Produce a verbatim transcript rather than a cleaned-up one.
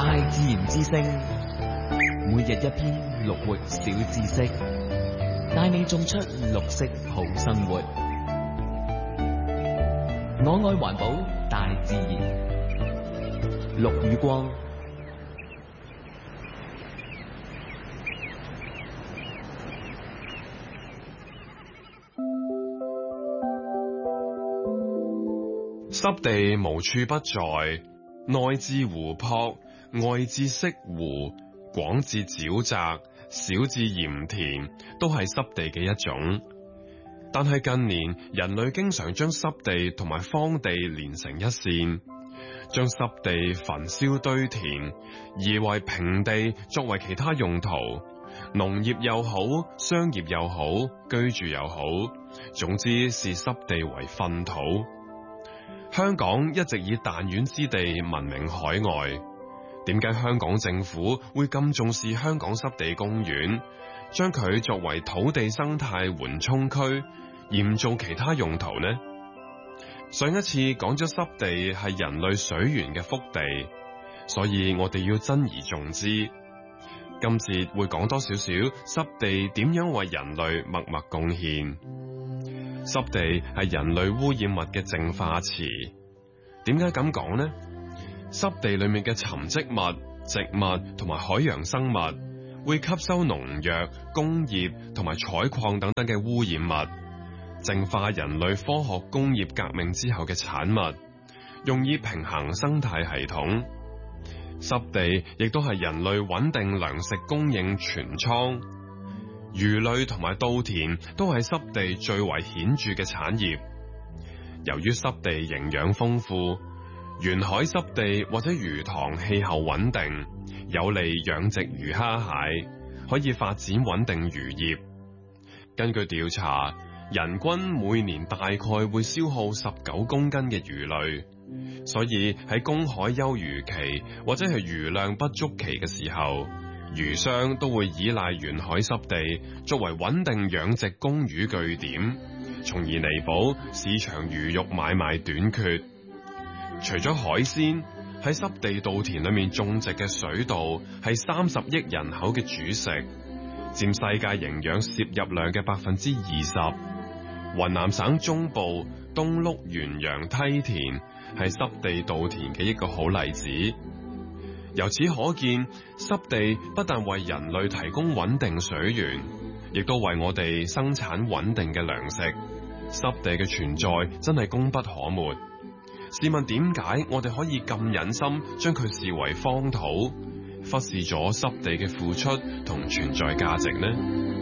大自然之聲，每日一篇綠活小知識，帶你種出綠色好生活。我愛環保，大自然，綠與光。 濕地無處不在，內至湖泊，外至潟湖，廣至沼澤，小至鹽田，都係濕地嘅一種。但係近年，人類經常將濕地同埋荒地連成一線，將濕地焚燒堆填，夷為平地作為其他用途，農業又好，商業又好，居住又好，總之視濕地為糞土。香港一直以彈丸之地聞名海外，點解香港政府會咁重視香港濕地公園，將佢作為土地生態緩衝區，而唔做其他用途呢？上一次講咗濕地係人類水源嘅福地，所以我哋要珍而重之。今節會講多少少濕地點樣為人類默默貢獻。濕地係人類污染物嘅淨化池。點解咁講呢？濕地裏面嘅沉積物、植物同埋海洋生物會吸收農藥、工業同埋採礦等等嘅污染物，淨化人類科學工業革命之後嘅產物，用以平衡生態系統。濕地亦都係人類穩定糧食供應全倉。魚類同埋稻田都係濕地最為顯著嘅產業。由於濕地營養豐富，沿海濕地或者魚塘氣候穩定，有利養殖魚蝦蟹，可以發展穩定漁業。根據調查，人均每年大概會消耗十九公斤嘅魚類，所以喺公海休漁期或者係魚量不足期嘅時候，魚商都會依賴沿海濕地作為穩定養殖公魚據點，從而彌補市場魚肉買賣短缺。除咗海鮮，喺濕地稻田裏面種植嘅水稻係三十億人口嘅主食，佔世界營養攝入量嘅百分之二十。雲南省中部東麓元陽梯田係濕地稻田嘅一個好例子。由此可見，濕地不但為人類提供穩定水源，亦都為我哋生產穩定嘅糧食。濕地嘅存在真係功不可沒。試問點解我哋可以咁忍心將佢視為荒土，忽視咗濕地嘅付出同存在價值呢？